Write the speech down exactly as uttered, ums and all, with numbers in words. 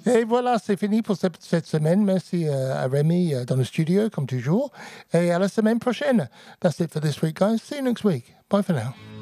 Et voilà, c'est fini pour cette, cette semaine. Merci euh, à Rémi euh, dans le studio, comme toujours. Et à la semaine prochaine. That's it for this week, guys. See you next week. Bye for now.